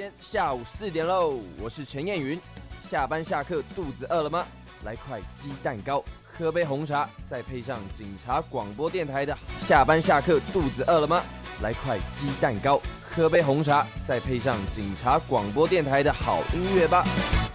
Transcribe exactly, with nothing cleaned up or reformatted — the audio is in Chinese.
间下午四点喽，我是陈彦云。下班下课肚子饿了吗？来块鸡蛋糕，喝杯红茶，再配上警察广播电台的。下班下课肚子饿了吗？来块鸡蛋糕，喝杯红茶，再配上警察广播电台的好音乐吧。